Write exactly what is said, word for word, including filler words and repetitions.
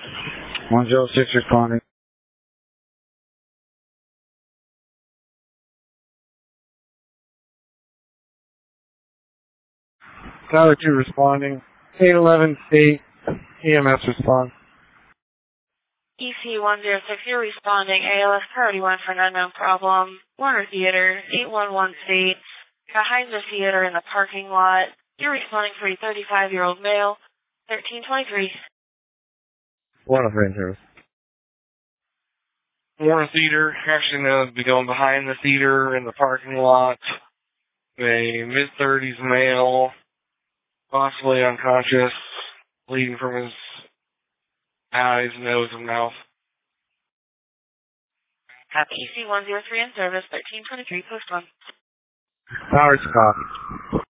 one zero six responding. Tower two responding. eight eleven State E M S response. E C one zero six, you're responding. A L S priority one for an unknown problem. Warner Theater, eight one one State. Behind the theater in the parking lot. You're responding for a thirty-five-year-old male. thirteen twenty-three. Warner Train Service. Warner Theater, actually going to be going behind the theater in the parking lot. A mid-thirties male, possibly unconscious, bleeding from his eyes, nose, and mouth. Copy. E C one zero three in service, thirteen twenty-three, post one. Tower copy.